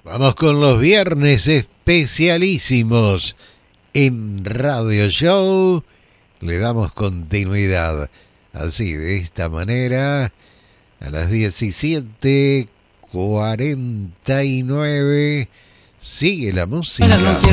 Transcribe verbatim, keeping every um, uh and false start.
Vamos con los viernes especialísimos en Radio Show. Le damos continuidad así, de esta manera, a las diecisiete cuarenta y nueve. Sigue la música.